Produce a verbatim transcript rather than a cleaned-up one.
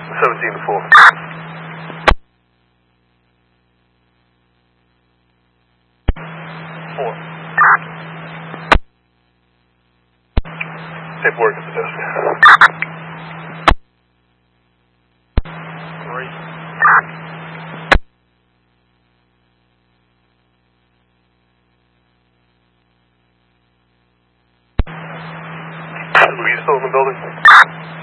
seventeen to four. Four. Paperwork at the desk. Three. Were you still in the building?